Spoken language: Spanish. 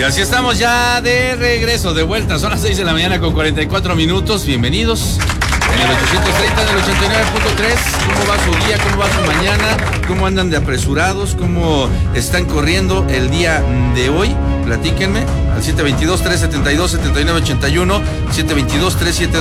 Y así estamos ya de regreso, de vuelta. Son las 6 de la mañana con 44 minutos. Bienvenidos. En el 830, en el 89.3, ¿cómo va su día? ¿Cómo va su mañana? ¿Cómo andan de apresurados? ¿Cómo están corriendo el día de hoy? Platíquenme al 722-372-7981, 722-372